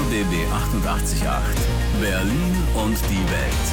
RBB 88.8 Berlin und die Welt.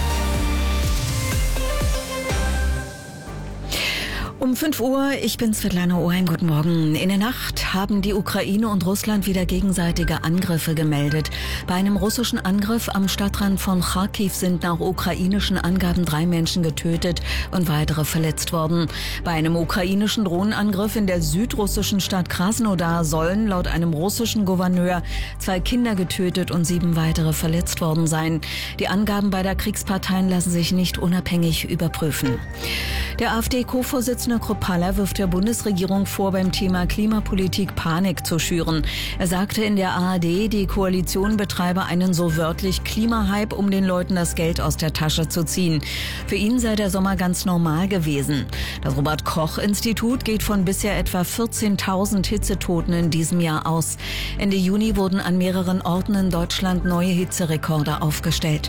Um 5 Uhr, ich bin Svetlana Oheim, guten Morgen. In der Nacht haben die Ukraine und Russland wieder gegenseitige Angriffe gemeldet. Bei einem russischen Angriff am Stadtrand von Charkiw sind nach ukrainischen Angaben 3 Menschen getötet und weitere verletzt worden. Bei einem ukrainischen Drohnenangriff in der südrussischen Stadt Krasnodar sollen laut einem russischen Gouverneur 2 Kinder getötet und 7 weitere verletzt worden sein. Die Angaben beider Kriegsparteien lassen sich nicht unabhängig überprüfen. Der AfD-Co-Vorsitzende Kruppalla wirft der Bundesregierung vor, beim Thema Klimapolitik Panik zu schüren. Er sagte in der ARD, die Koalition betreibe einen so wörtlich Klimahype, um den Leuten das Geld aus der Tasche zu ziehen. Für ihn sei der Sommer ganz normal gewesen. Das Robert-Koch-Institut geht von bisher etwa 14.000 Hitzetoten in diesem Jahr aus. Ende Juni wurden an mehreren Orten in Deutschland neue Hitzerekorde aufgestellt.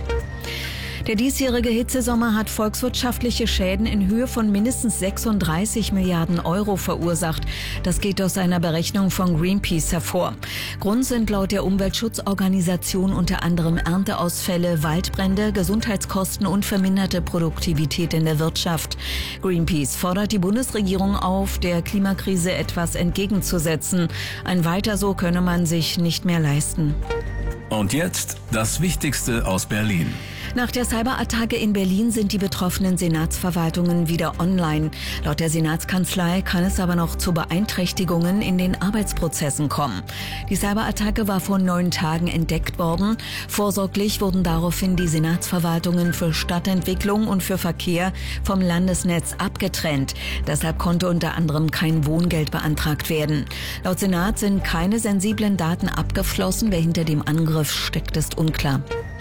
Der diesjährige Hitzesommer hat volkswirtschaftliche Schäden in Höhe von mindestens 36 Milliarden Euro verursacht. Das geht aus einer Berechnung von Greenpeace hervor. Grund sind laut der Umweltschutzorganisation unter anderem Ernteausfälle, Waldbrände, Gesundheitskosten und verminderte Produktivität in der Wirtschaft. Greenpeace fordert die Bundesregierung auf, der Klimakrise etwas entgegenzusetzen. Ein Weiter so könne man sich nicht mehr leisten. Und jetzt das Wichtigste aus Berlin. Nach der Cyberattacke in Berlin sind die betroffenen Senatsverwaltungen wieder online. Laut der Senatskanzlei kann es aber noch zu Beeinträchtigungen in den Arbeitsprozessen kommen. Die Cyberattacke war vor 9 Tagen entdeckt worden. Vorsorglich wurden daraufhin die Senatsverwaltungen für Stadtentwicklung und für Verkehr vom Landesnetz abgetrennt. Deshalb konnte unter anderem kein Wohngeld beantragt werden. Laut Senat sind keine sensiblen Daten abgeflossen. Wer hinter dem Angriff steckt, ist unklar.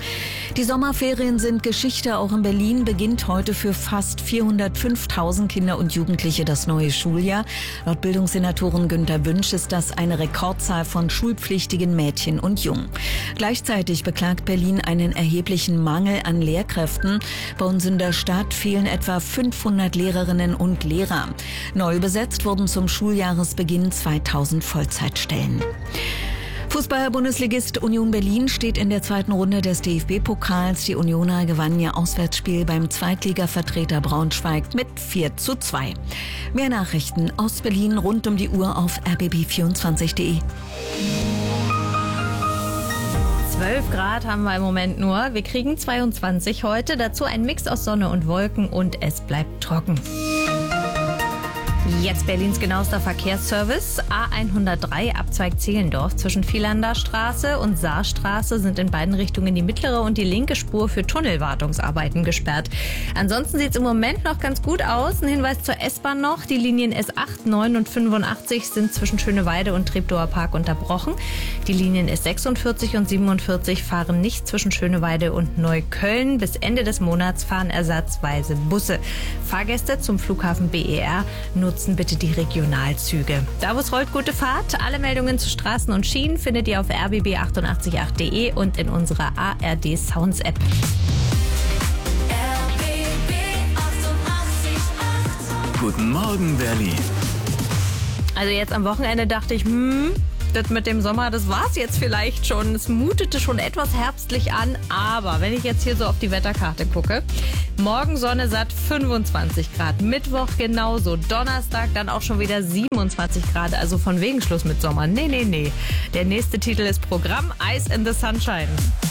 Die Sommerferien sind Geschichte. Auch in Berlin beginnt heute für fast 405.000 Kinder und Jugendliche das neue Schuljahr. Laut Bildungssenatorin Günter Wünsch ist das eine Rekordzahl von schulpflichtigen Mädchen und Jungen. Gleichzeitig beklagt Berlin einen erheblichen Mangel an Lehrkräften. Bei uns in der Stadt fehlen etwa 500 Lehrerinnen und Lehrer. Neu besetzt wurden zum Schuljahresbeginn 2000 Vollzeitstellen. Fußball-Bundesligist Union Berlin steht in der zweiten Runde des DFB-Pokals. Die Unioner gewannen ihr Auswärtsspiel beim Zweitligavertreter Braunschweig mit 4:2. Mehr Nachrichten aus Berlin rund um die Uhr auf rbb24.de. 12 Grad haben wir im Moment nur. Wir kriegen 22 heute. Dazu ein Mix aus Sonne und Wolken und es bleibt trocken. Jetzt Berlins genauester Verkehrsservice. A103 Abzweig Zehlendorf zwischen Vielander Straße und Saarstraße sind in beiden Richtungen die mittlere und die linke Spur für Tunnelwartungsarbeiten gesperrt. Ansonsten sieht es im Moment noch ganz gut aus. Ein Hinweis zur S-Bahn noch. Die Linien S8, 9 und 85 sind zwischen Schöneweide und Treptower Park unterbrochen. Die Linien S46 und 47 fahren nicht zwischen Schöneweide und Neukölln. Bis Ende des Monats fahren ersatzweise Busse. Fahrgäste zum Flughafen BER nutzen bitte die Regionalzüge. Servus rollt, gute Fahrt. Alle Meldungen zu Straßen und Schienen findet ihr auf rbb888.de und in unserer ARD Sounds App. Guten Morgen, Berlin. Also jetzt am Wochenende dachte ich, das mit dem Sommer, das war's jetzt vielleicht schon. Es mutete schon etwas herbstlich an, aber wenn ich jetzt hier so auf die Wetterkarte gucke, morgen Sonne satt 25 Grad, Mittwoch genauso, Donnerstag dann auch schon wieder 27 Grad, also von wegen Schluss mit Sommer. Nee. Der nächste Titel ist Programm Ice in the Sunshine.